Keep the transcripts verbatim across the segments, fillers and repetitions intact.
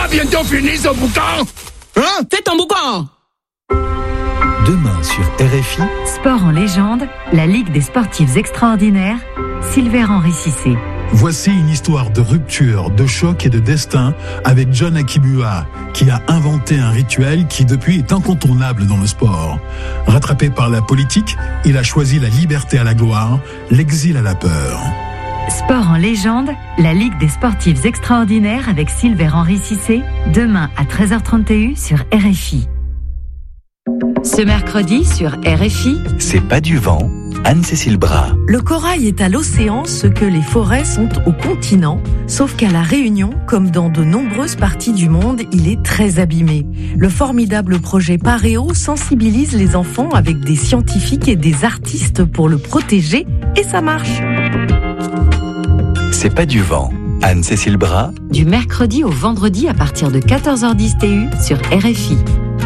pas bientôt fini ce boucan? Hein? C'est ton boucan! Demain sur R F I. Sport en légende, la Ligue des sportifs extraordinaires, Sylvain-Henri Cissé. Voici une histoire de rupture, de choc et de destin avec John Akibua, qui a inventé un rituel qui depuis est incontournable dans le sport. Rattrapé par la politique, il a choisi la liberté à la gloire, l'exil à la peur. Sport en légende, la Ligue des sportifs extraordinaires avec Sylvain-Henri Cissé, demain à treize heures trente et un sur R F I. Ce mercredi sur R F I, C'est pas du vent, Anne-Cécile Bras. Le corail est à l'océan ce que les forêts sont au continent, sauf qu'à La Réunion, comme dans de nombreuses parties du monde, il est très abîmé. Le formidable projet Paréo sensibilise les enfants avec des scientifiques et des artistes pour le protéger, et ça marche. C'est pas du vent, Anne-Cécile Bras. du mercredi au vendredi à partir de quatorze heures dix T U sur R F I.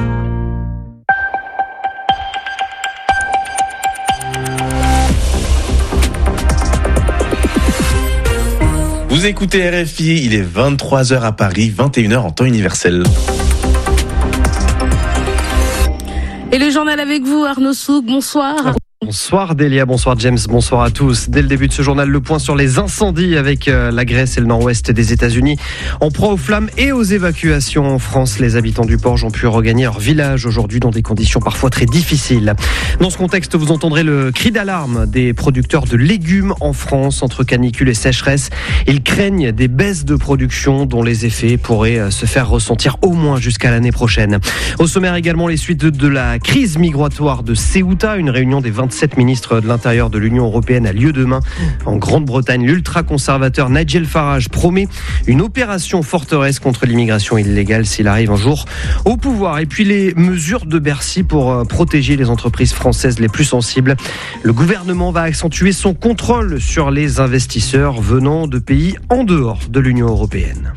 Vous écoutez R F I, il est vingt-trois heures à Paris, vingt et une heures en temps universel. Et le journal avec vous, Arnaud Souk, bonsoir. Bonsoir Delia, bonsoir James, bonsoir à tous. Dès le début de ce journal, le point sur les incendies avec la Grèce et le nord-ouest des États-Unis. En proie aux flammes et aux évacuations en France, les habitants du Porge ont pu regagner leur village aujourd'hui dans des conditions parfois très difficiles. Dans ce contexte, vous entendrez le cri d'alarme des producteurs de légumes en France entre canicule et sécheresse. Ils craignent des baisses de production dont les effets pourraient se faire ressentir au moins jusqu'à l'année prochaine. Au sommaire également, les suites de la crise migratoire de Ceuta, une réunion des vingt-sept ministres de l'Intérieur de l'Union européenne a lieu demain en Grande-Bretagne. L'ultra-conservateur Nigel Farage promet une opération forteresse contre l'immigration illégale s'il arrive un jour au pouvoir. Et puis les mesures de Bercy pour protéger les entreprises françaises les plus sensibles. Le gouvernement va accentuer son contrôle sur les investisseurs venant de pays en dehors de l'Union européenne.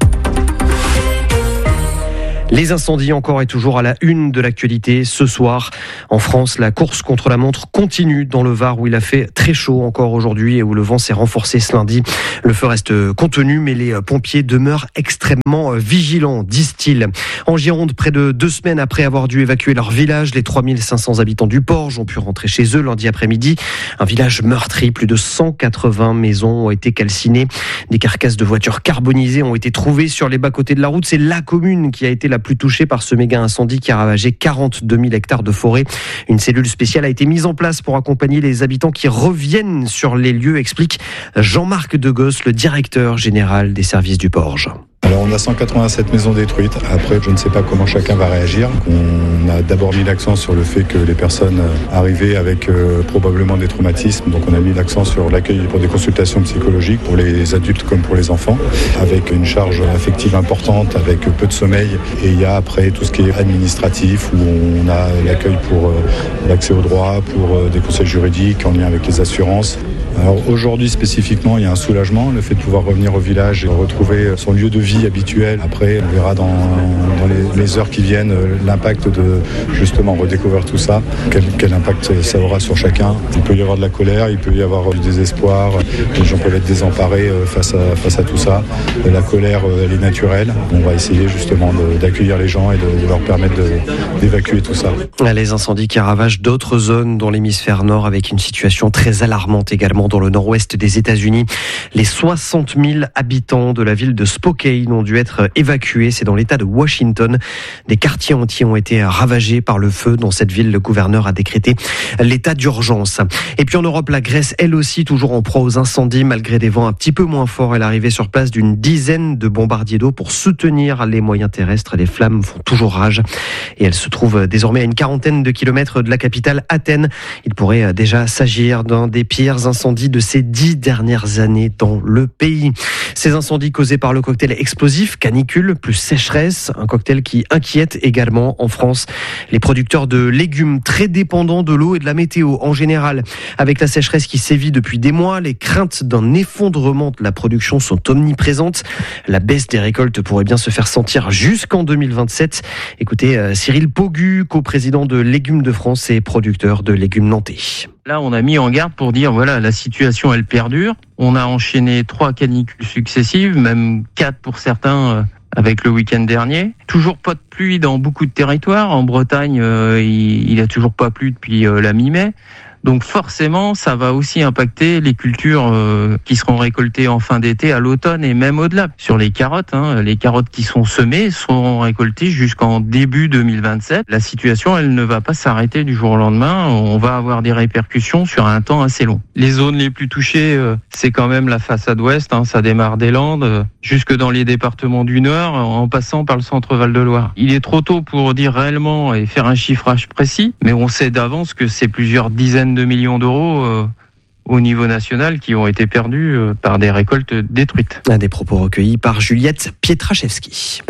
Les incendies encore et toujours à la une de l'actualité ce soir. En France, la course contre la montre continue dans le Var où il a fait très chaud encore aujourd'hui et où le vent s'est renforcé ce lundi. Le feu reste contenu mais les pompiers demeurent extrêmement vigilants, disent-ils. En Gironde, près de deux semaines après avoir dû évacuer leur village, les trois mille cinq cents habitants du Porge ont pu rentrer chez eux lundi après-midi. Un village meurtri, plus de cent quatre-vingts maisons ont été calcinées. Des carcasses de voitures carbonisées ont été trouvées sur les bas-côtés de la route. C'est la commune qui a été la plus touchée par ce méga incendie qui a ravagé quarante-deux mille hectares de forêt. Une cellule spéciale a été mise en place pour accompagner les habitants qui reviennent sur les lieux, explique Jean-Marc Degosse, le directeur général des services du Porge. Alors on a cent quatre-vingt-sept maisons détruites. Après, je ne sais pas comment chacun va réagir. On a d'abord mis l'accent sur le fait que les personnes arrivaient avec euh, probablement des traumatismes. Donc on a mis l'accent sur l'accueil pour des consultations psychologiques pour les adultes comme pour les enfants, avec une charge affective importante, avec peu de sommeil. Et il y a après tout ce qui est administratif, où on a l'accueil pour euh, l'accès aux droits, pour euh, des conseils juridiques en lien avec les assurances. Alors aujourd'hui spécifiquement, il y a un soulagement, le fait de pouvoir revenir au village et retrouver son lieu de vie habituel. Après, on verra dans, dans les, les heures qui viennent l'impact de justement redécouvrir tout ça, quel, quel impact ça aura sur chacun. Il peut y avoir de la colère, il peut y avoir du désespoir, les gens peuvent être désemparés face à, face à tout ça. La colère, elle est naturelle. On va essayer justement de, d'accueillir les gens et de, de leur permettre de, d'évacuer tout ça. Les incendies qui ravagent d'autres zones dans l'hémisphère nord avec une situation très alarmante également dans le nord-ouest des États-Unis. Les soixante mille habitants de la ville de Spokane ont dû être évacués. C'est dans l'État de Washington. Des quartiers entiers ont été ravagés par le feu. Dans cette ville, le gouverneur a décrété l'état d'urgence. Et puis en Europe, la Grèce, elle aussi, toujours en proie aux incendies. Malgré des vents un petit peu moins forts, elle est arrivée sur place d'une dizaine de bombardiers d'eau pour soutenir les moyens terrestres. Les flammes font toujours rage et elles se trouvent désormais à une quarantaine de kilomètres de la capitale Athènes. Il pourrait déjà s'agir d'un des pires incendies de ces dix dernières années dans le pays. Ces incendies causés par le cocktail explosif, canicule plus sécheresse, un cocktail qui inquiète également en France les producteurs de légumes très dépendants de l'eau et de la météo en général. Avec la sécheresse qui sévit depuis des mois, les craintes d'un effondrement de la production sont omniprésentes. La baisse des récoltes pourrait bien se faire sentir jusqu'en deux mille vingt-sept. Écoutez euh, Cyril Pogu, coprésident de Légumes de France et producteur de légumes nantais. Là, on a mis en garde pour dire, voilà, la situation, elle perdure. On a enchaîné trois canicules successives, même quatre pour certains, avec le week-end dernier. Toujours pas de pluie dans beaucoup de territoires. En Bretagne, euh, il, il a toujours pas plu depuis euh, la mi-mai. Donc forcément, ça va aussi impacter les cultures euh, qui seront récoltées en fin d'été, à l'automne et même au-delà. Sur les carottes, hein, les carottes qui sont semées seront récoltées jusqu'en début deux mille vingt-sept. La situation, elle ne va pas s'arrêter du jour au lendemain. On va avoir des répercussions sur un temps assez long. Les zones les plus touchées, euh, c'est quand même la façade ouest. Hein, ça démarre des Landes euh, jusque dans les départements du Nord, en passant par le centre Val-de-Loire. Il est trop tôt pour dire réellement et faire un chiffrage précis, mais on sait d'avance que c'est plusieurs dizaines de millions d'euros euh, au niveau national qui ont été perdus euh, par des récoltes détruites. Des propos recueillis par Juliette Pietraszewski.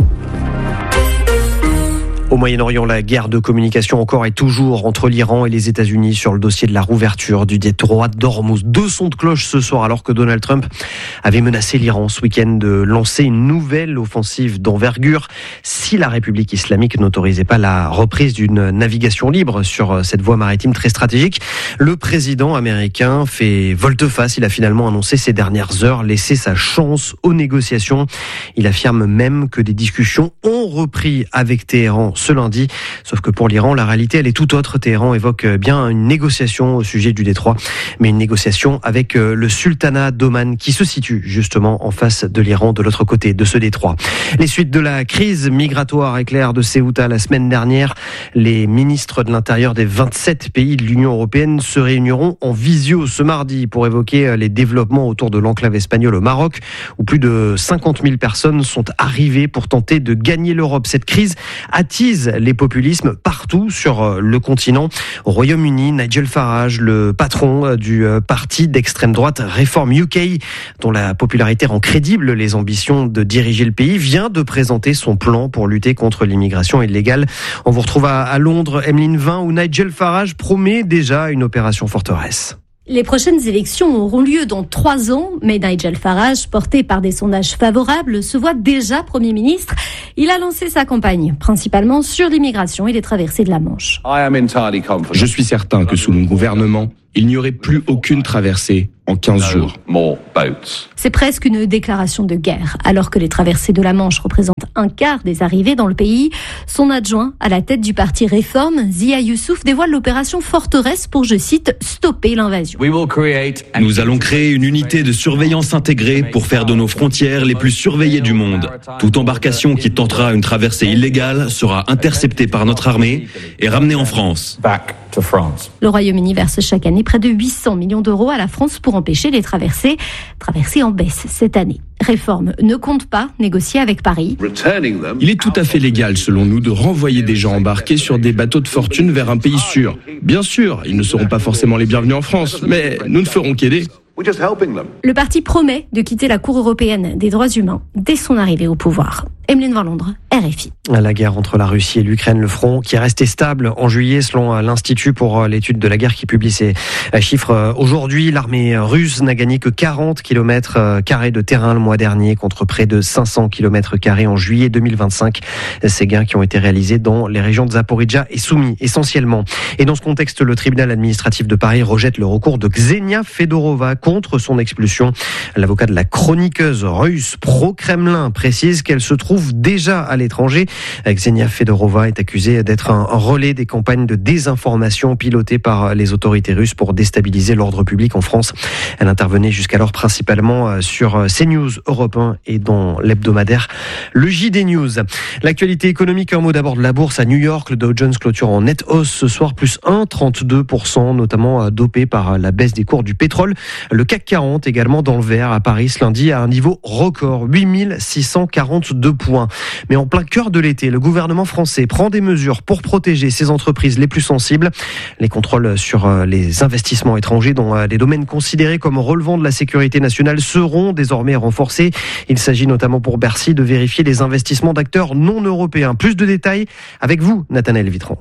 Au Moyen-Orient, la guerre de communication encore et toujours entre l'Iran et les États-Unis sur le dossier de la rouverture du détroit d'Ormuz. Deux sons de cloche ce soir alors que Donald Trump avait menacé l'Iran ce week-end de lancer une nouvelle offensive d'envergure si la République islamique n'autorisait pas la reprise d'une navigation libre sur cette voie maritime très stratégique. Le président américain fait volte-face. Il a finalement annoncé ces dernières heures laisser sa chance aux négociations. Il affirme même que des discussions ont repris avec Téhéran ce lundi. Sauf que pour l'Iran, la réalité, elle est tout autre. Téhéran évoque bien une négociation au sujet du détroit, mais une négociation avec le sultanat d'Oman qui se situe justement en face de l'Iran, de l'autre côté de ce détroit. Les suites de la crise migratoire éclair de Ceuta la semaine dernière, les ministres de l'Intérieur des vingt-sept pays de l'Union européenne se réuniront en visio ce mardi pour évoquer les développements autour de l'enclave espagnole au Maroc, où plus de cinquante mille personnes sont arrivées pour tenter de gagner l'Europe. Cette crise attise les populismes partout sur le continent. Au Royaume-Uni, Nigel Farage, le patron du parti d'extrême droite Reform U K, dont la popularité rend crédible les ambitions de diriger le pays, vient de présenter son plan pour lutter contre l'immigration illégale. On vous retrouve à Londres, Emeline Vin, où Nigel Farage promet déjà une opération forteresse. Les prochaines élections auront lieu dans trois ans, mais Nigel Farage, porté par des sondages favorables, se voit déjà Premier ministre. Il a lancé sa campagne, principalement sur l'immigration et les traversées de la Manche. Je suis certain que sous mon gouvernement, il n'y aurait plus aucune traversée en quinze jours. C'est presque une déclaration de guerre. Alors que les traversées de la Manche représentent un quart des arrivées dans le pays, son adjoint à la tête du parti Réforme, Zia Youssouf, dévoile l'opération Forteresse pour, je cite, stopper l'invasion. Nous allons créer une unité de surveillance intégrée pour faire de nos frontières les plus surveillées du monde. Toute embarcation qui tentera une traversée illégale sera interceptée par notre armée et ramenée en France. Le Royaume-Uni verse chaque année près de huit cents millions d'euros à la France pour empêcher les traversées. Traversées en baisse cette année. Réforme ne compte pas négocier avec Paris. Il est tout à fait légal, selon nous, de renvoyer des gens embarqués sur des bateaux de fortune vers un pays sûr. Bien sûr, ils ne seront pas forcément les bienvenus en France, mais nous ne ferons qu'aider. Le parti promet de quitter la Cour européenne des droits humains dès son arrivée au pouvoir. Emeline Vin, Londres, R F I. La guerre entre la Russie et l'Ukraine, le front qui est resté stable en juillet selon l'Institut pour l'étude de la guerre qui publie ses chiffres aujourd'hui. L'armée russe n'a gagné que quarante kilomètres carrés de terrain le mois dernier contre près de cinq cents kilomètres carrés en juillet deux mille vingt-cinq. Ces gains qui ont été réalisés dans les régions de Zaporijia et Soumy essentiellement. Et dans ce contexte, le tribunal administratif de Paris rejette le recours de Ksenia Fedorova contre son expulsion. L'avocat de la chroniqueuse russe pro-Kremlin précise qu'elle se trouve déjà à l'étranger. Ksenia Fedorova est accusée d'être un relais des campagnes de désinformation pilotées par les autorités russes pour déstabiliser l'ordre public en France. Elle intervenait jusqu'alors principalement sur CNews, Europe un et dans l'hebdomadaire le J D News. L'actualité économique, un mot d'abord de la bourse à New York. Le Dow Jones clôture en nette hausse ce soir, plus un virgule trente-deux pour cent, notamment dopé par la baisse des cours du pétrole. Le C A C quarante également dans le vert à Paris ce lundi à un niveau record, huit mille six cent quarante-deux points. Mais en plein cœur de l'été, le gouvernement français prend des mesures pour protéger ses entreprises les plus sensibles. Les contrôles sur les investissements étrangers dans les domaines considérés comme relevant de la sécurité nationale seront désormais renforcés. Il s'agit notamment pour Bercy de vérifier les investissements d'acteurs non européens. Plus de détails avec vous, Nathanaël Vitron.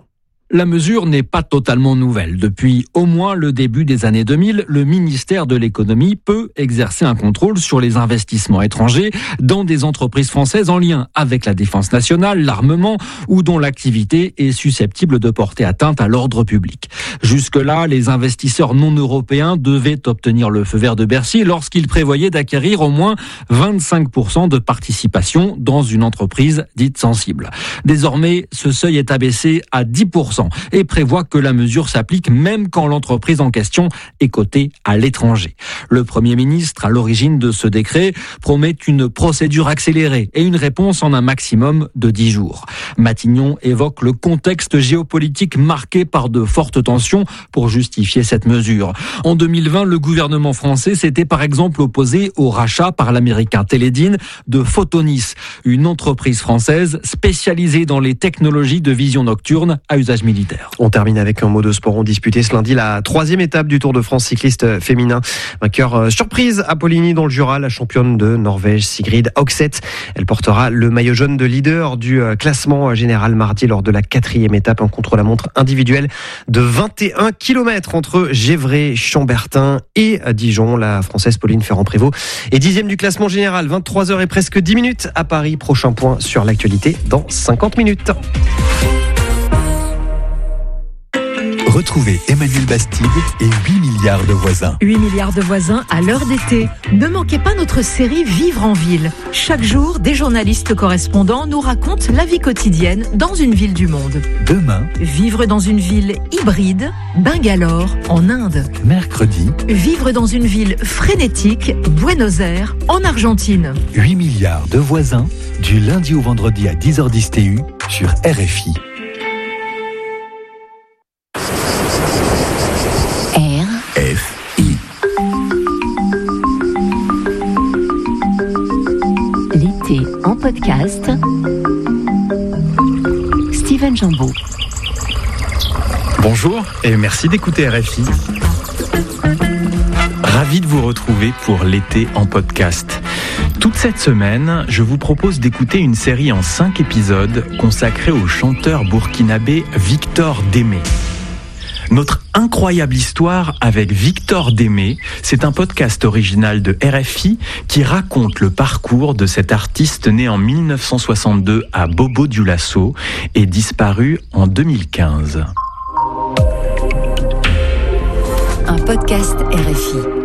La mesure n'est pas totalement nouvelle. Depuis au moins le début des années deux mille, le ministère de l'économie peut exercer un contrôle sur les investissements étrangers dans des entreprises françaises en lien avec la défense nationale, l'armement ou dont l'activité est susceptible de porter atteinte à l'ordre public. Jusque-là, les investisseurs non européens devaient obtenir le feu vert de Bercy lorsqu'ils prévoyaient d'acquérir au moins vingt-cinq pour cent de participation dans une entreprise dite sensible. Désormais, ce seuil est abaissé à dix pour cent et prévoit que la mesure s'applique même quand l'entreprise en question est cotée à l'étranger. Le Premier ministre, à l'origine de ce décret, promet une procédure accélérée et une réponse en un maximum de dix jours. Matignon évoque le contexte géopolitique marqué par de fortes tensions pour justifier cette mesure. En deux mille vingt, le gouvernement français s'était par exemple opposé au rachat par l'américain Teledyne de Photonis, une entreprise française spécialisée dans les technologies de vision nocturne à usage militaire. On termine avec un mot de sport. On disputait ce lundi la troisième étape du Tour de France cycliste féminin. Vainqueur euh, surprise à Poligny dans le Jura, la championne de Norvège Sigrid Hogseth. Elle portera le maillot jaune de leader du euh, classement général mardi lors de la quatrième étape en contre-la-montre individuelle de vingt et un kilomètres entre Gévray, Chambertin et Dijon. La Française Pauline Ferrand-Prévot est dixième du classement général. vingt-trois heures et presque dix minutes à Paris. Prochain point sur l'actualité dans cinquante minutes. Retrouvez Emmanuel Bastide et huit milliards de voisins. huit milliards de voisins à l'heure d'été. Ne manquez pas notre série Vivre en ville. Chaque jour, des journalistes correspondants nous racontent la vie quotidienne dans une ville du monde. Demain, Vivre dans une ville hybride, Bangalore, en Inde. Mercredi, Vivre dans une ville frénétique, Buenos Aires, en Argentine. huit milliards de voisins, du lundi au vendredi à dix heures dix T U sur R F I. R F I. L'été en podcast. Steven Jambeau. Bonjour et merci d'écouter R F I. Ravi de vous retrouver pour l'été en podcast. Toute cette semaine, je vous propose d'écouter une série en cinq épisodes consacrée au chanteur burkinabé Victor Démé. Notre incroyable histoire avec Victor Démé, c'est un podcast original de R F I qui raconte le parcours de cet artiste né en mille neuf cent soixante-deux à Bobo-Dioulasso et disparu en deux mille quinze. Un podcast R F I.